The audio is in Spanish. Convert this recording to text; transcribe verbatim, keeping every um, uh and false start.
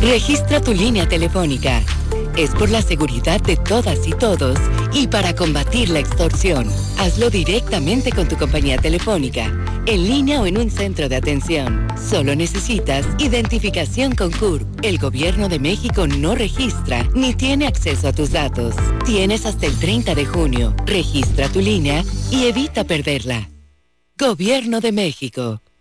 Registra tu línea telefónica. Es por la seguridad de todas y todos y para combatir la extorsión. Hazlo directamente con tu compañía telefónica, en línea o en un centro de atención. Solo necesitas identificación con C U R P. El Gobierno de México no registra ni tiene acceso a tus datos. Tienes hasta el treinta de junio. Registra tu línea y evita perderla. Gobierno de México.